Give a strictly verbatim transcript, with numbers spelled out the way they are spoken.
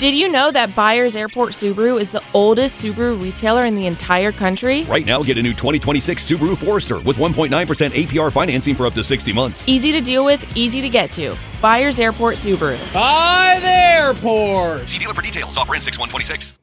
Did you know that Byers Airport Subaru is the oldest Subaru retailer in the entire country? Right now, get a new twenty twenty-six Subaru Forester with one point nine percent A P R financing for up to sixty months. Easy to deal with, easy to get to. Byers Airport Subaru. By the airport. See dealer for details. Offer ends six one twenty-six.